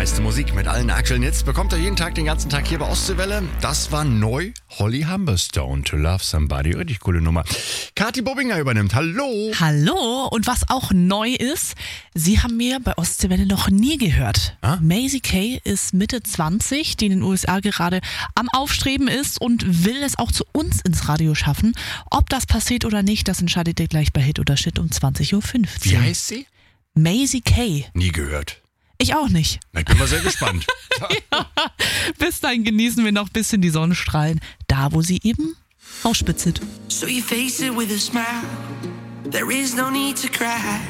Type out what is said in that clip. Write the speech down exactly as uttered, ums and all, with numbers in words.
meiste Musik mit allen aktuellen Hits bekommt ihr jeden Tag, den ganzen Tag hier bei Ostseewelle. Das war neu. Holly Humberstone, To Love Somebody. Richtig coole Nummer. Kathi Bobbinger übernimmt. Hallo. Hallo. Und was auch neu ist, Sie haben mir bei Ostseewelle noch nie gehört. Ah? Maisie Kay ist Mitte zwanzig, die in den U S A gerade am Aufstreben ist und will es auch zu uns ins Radio schaffen. Ob das passiert oder nicht, das entscheidet ihr gleich bei Hit oder Shit um zwanzig Uhr fünfzehn. Wie heißt sie? Maisie Kay. Nie gehört. Ich auch nicht. Ich bin mal sehr gespannt. Ja. Bis dahin genießen wir noch ein bisschen die Sonnenstrahlen, da wo sie eben ausspitzelt. So you face it with a smile. There is no need to cry.